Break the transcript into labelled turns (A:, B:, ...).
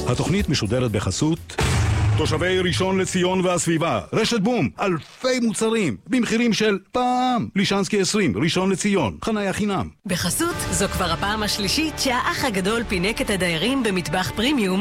A: התוכנית משודרת בחסות תושבי ראשון לציון והסביבה, רשת בום, אלפי מוצרים, במחירים של פעם. לישנסקי 20, ראשון לציון, חניה חינם.
B: בחסות, זו כבר הפעם השלישית שהאח הגדול פינק את הדיירים במטבח פרימיום